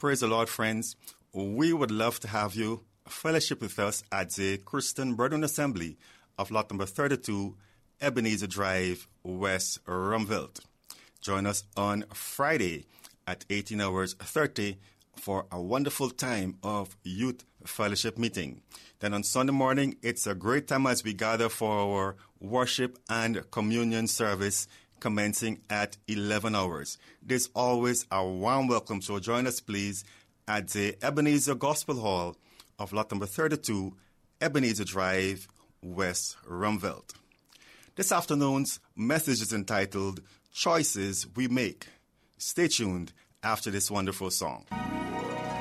Praise the Lord, friends. We would love to have you fellowship with us at the Christian Brethren Assembly of lot number 32, Ebenezer Drive, West Rumvelt. Join us on Friday at 18 hours 30 for a wonderful time of youth fellowship meeting. Then on Sunday morning, it's a great time as we gather for our worship and communion service commencing at 11 hours. There's always a warm welcome, so join us please at the Ebenezer Gospel Hall of lot number 32, Ebenezer Drive, West Rumvelt. This afternoon's message is entitled Choices We Make. Stay tuned after this wonderful song.